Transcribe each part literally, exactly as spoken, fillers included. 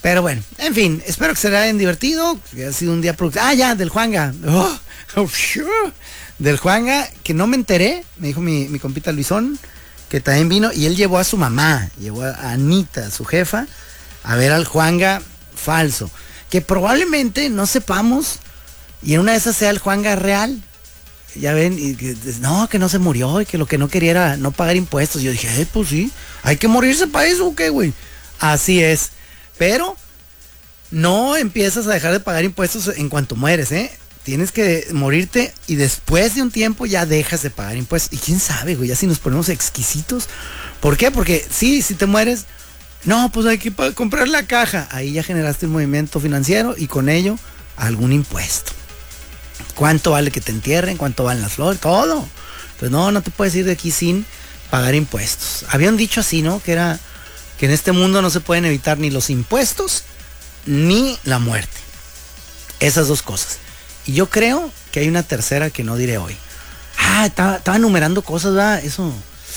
Pero bueno, en fin, espero que se le hayan divertido, que ha sido un día productivo. Ah, ya, del Juanga. Oh, oh, del Juanga, que no me enteré, me dijo mi, mi compita Luisón, que también vino, y él llevó a su mamá, llevó a Anita, su jefa, a ver al Juanga falso. Que probablemente no sepamos, y en una de esas sea el Juanga real. Ya ven, y que, no, que no se murió, y que lo que no quería era no pagar impuestos. Yo dije, eh, pues sí, hay que morirse para eso, ¿o qué, güey? Así es. Pero no empiezas a dejar de pagar impuestos en cuanto mueres, ¿eh? Tienes que morirte y después de un tiempo ya dejas de pagar impuestos. Y quién sabe, güey, ya si nos ponemos exquisitos. ¿Por qué? Porque sí, si te mueres, no, pues hay que comprar la caja. Ahí ya generaste un movimiento financiero y con ello algún impuesto. ¿Cuánto vale que te entierren? ¿Cuánto valen las flores? Todo. Pues no, no te puedes ir de aquí sin pagar impuestos. Había un dicho así, ¿no? Que era que en este mundo no se pueden evitar ni los impuestos ni la muerte. Esas dos cosas. Y yo creo que hay una tercera que no diré hoy. Ah, estaba, estaba enumerando cosas, ¿verdad? Eso.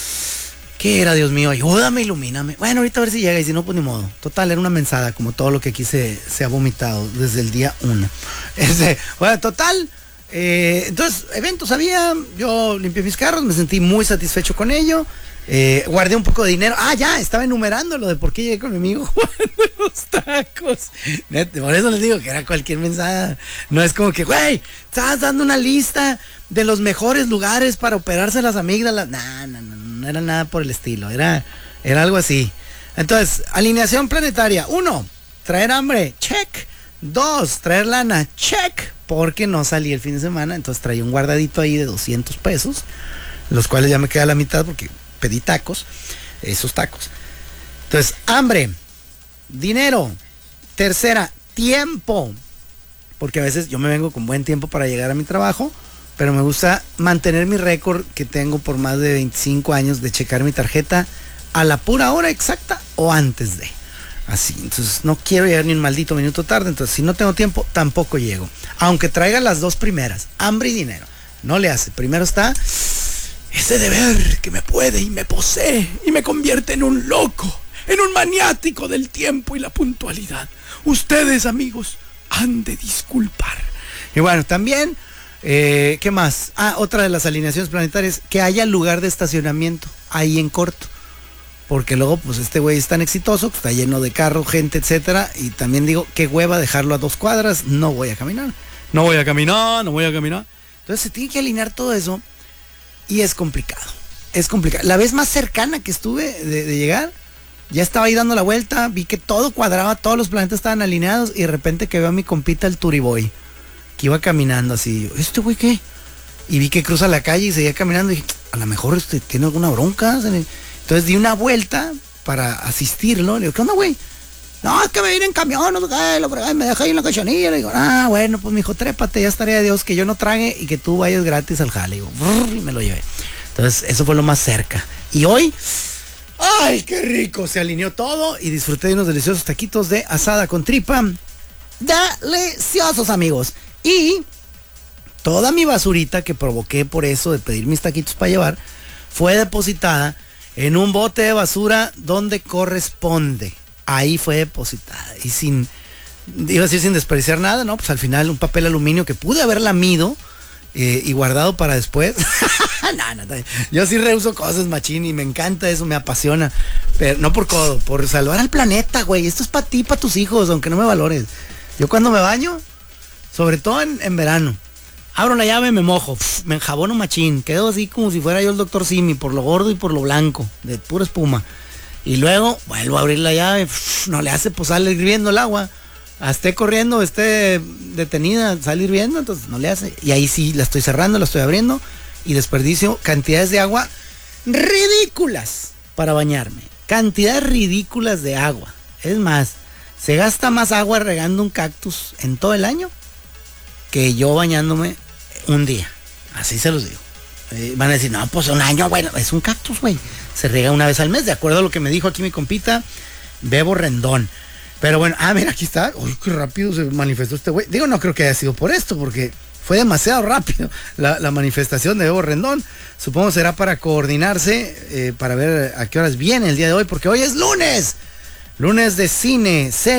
¿Qué era, Dios mío? Ayúdame, ilumíname. Bueno, ahorita a ver si llega y si no, pues ni modo. Total, era una mensada, como todo lo que aquí se, se ha vomitado desde el día uno. Este, bueno, total. Eh, entonces, eventos había. Yo limpié mis carros, me sentí muy satisfecho con ello. Eh, guardé un poco de dinero. Ah, ya, estaba enumerando lo de por qué llegué con mi amigo jugando los tacos. Neta, por eso les digo que era cualquier mensada. No es como que, güey, estabas dando una lista de los mejores lugares para operarse las amígdalas. No, no, no, no era nada por el estilo. Era, era algo así. Entonces, alineación planetaria. Uno, traer hambre. Check. Dos, traer lana. Check. Porque no salí el fin de semana. Entonces traía un guardadito ahí de doscientos pesos. Los cuales ya me queda la mitad porque pedí tacos, esos tacos. Entonces, hambre, dinero. Tercera, tiempo. Porque a veces yo me vengo con buen tiempo para llegar a mi trabajo, pero me gusta mantener mi récord que tengo por más de veinticinco años de checar mi tarjeta a la pura hora exacta o antes de. Así, entonces no quiero llegar ni un maldito minuto tarde, entonces si no tengo tiempo, tampoco llego. Aunque traiga las dos primeras, hambre y dinero. No le hace. Primero está ese deber que me puede y me posee y me convierte en un loco, en un maniático del tiempo y la puntualidad. Ustedes, amigos, han de disculpar. Y bueno, también, eh, ¿qué más? Ah, otra de las alineaciones planetarias, que haya lugar de estacionamiento ahí en corto. Porque luego, pues este güey es tan exitoso, que está lleno de carro, gente, etcétera. Y también digo, qué hueva dejarlo a dos cuadras, no voy a caminar. No voy a caminar, no voy a caminar. Entonces se tiene que alinear todo eso. Y es complicado, es complicado. La vez más cercana que estuve de, de llegar, ya estaba ahí dando la vuelta, vi que todo cuadraba, todos los planetas estaban alineados y de repente que veo a mi compita el Turiboy, que iba caminando así. ¿Este güey qué? Y vi que cruza la calle y seguía caminando y dije, a lo mejor este, tiene alguna bronca. Entonces di una vuelta para asistirlo. Le digo, ¿qué onda, güey? No, es que me vine en camión, no sé qué, lo fregué, me dejé ahí en la cachanilla. Le digo, ah, bueno, pues mijo, trépate, ya estaría de Dios que yo no trague y que tú vayas gratis al jale. Y digo, brrr, y me lo llevé. Entonces, eso fue lo más cerca. Y hoy, ¡ay, qué rico! Se alineó todo y disfruté de unos deliciosos taquitos de asada con tripa. Deliciosos, amigos. Y toda mi basurita que provoqué por eso de pedir mis taquitos para llevar, fue depositada en un bote de basura donde corresponde. Ahí fue depositada y sin, iba a decir sin desperdiciar nada, ¿no? Pues al final un papel aluminio que pude haber lamido eh, y guardado para después. no, no, no, yo sí reuso cosas, machín, y me encanta eso, me apasiona. Pero no por codo, por salvar al planeta, güey. Esto es para ti, para tus hijos, aunque no me valores. Yo cuando me baño, sobre todo en, en verano, abro la llave, me mojo, pf, me enjabono machín, quedo así como si fuera yo el doctor Simi, por lo gordo y por lo blanco, de pura espuma. Y luego vuelvo a abrir la llave, pff, no le hace, pues sale hirviendo el agua. Esté corriendo, esté detenida, sale hirviendo, entonces no le hace. Y ahí sí la estoy cerrando, la estoy abriendo y desperdicio cantidades de agua ridículas para bañarme. Cantidades ridículas de agua. Es más, se gasta más agua regando un cactus en todo el año que yo bañándome un día. Así se los digo. Eh, van a decir, no, pues un año, bueno, es un cactus, güey. Se riega una vez al mes, de acuerdo a lo que me dijo aquí mi compita, Bebo Rendón. Pero bueno, ah, mira, aquí está. Uy, qué rápido se manifestó este güey. Digo, no creo que haya sido por esto, porque fue demasiado rápido la, la manifestación de Bebo Rendón. Supongo será para coordinarse, eh, para ver a qué horas viene el día de hoy, porque hoy es lunes. Lunes de cine, serie.